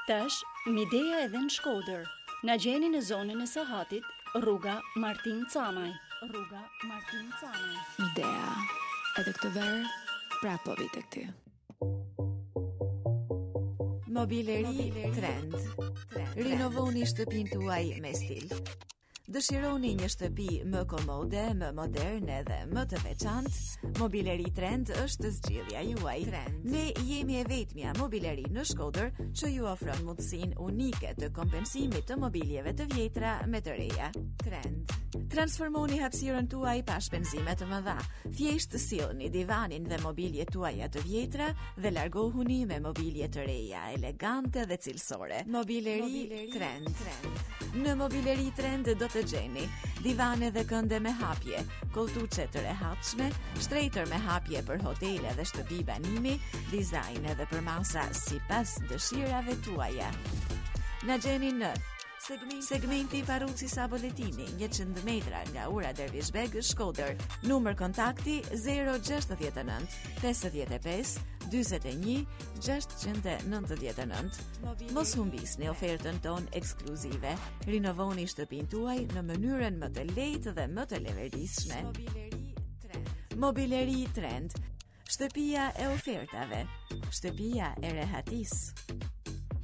Tash, Midea edhe në Shkodër. Na gjeni në zonën e Sahatit, rruga Martin Camaj. Midea, edhe këtë verë, prapo vi tek ty. Mobileri Trend. Rinovoni shtëpinë tuaj me stil. Dëshironi një shtëpi më komode, më moderne dhe më të veçantë? Mobileri Trend është zgjidhja juaj. Ne jemi e vetmja mobileri në Shkodër që ju ofron mundësinë unike të kompensimit të mobiljeve të vjetra me të reja. Trend. Transformoni hapësirën tuaj pa shpenzime të mëdha. Thjesht sillni divanin dhe mobiljet tuaja të vjetra dhe largohuni me mobilje të reja, elegante dhe cilësore. Mobileri Trend. Në Mobileri Trend do të gjeni divane dhe kënde me hapje, koltuçe të rehatshme, shtrejtër me hapje për hotele dhe shtëpi banimi, dizajn edhe për masa sipas dëshirave tuaja. Na gjeni në segmenti Paruci Saboletini, 100 metra nga ura Dervishbeg, Shkodër. Numër kontakti 069 55 41 699. Mos humbisni ofertën ton ekskluzive. Rinovoni shtëpinë tuaj në mënyrën më të lehtë dhe më të levetëdijshme. Mobileri Trend. Shtëpia e ofertave. Shtëpia e rehatisë.